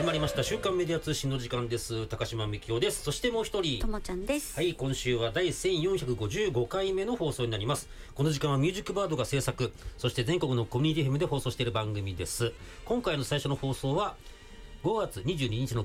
まりました週刊メディア通信の時間です。高島幹夫です。そしてもう一人ともちゃんです。 はい、今週は第1455回目の放送になります。この時間はミュージックバードが制作、そして全国のコミュニティ FM で放送している番組です。今回の最初の放送は5月22日の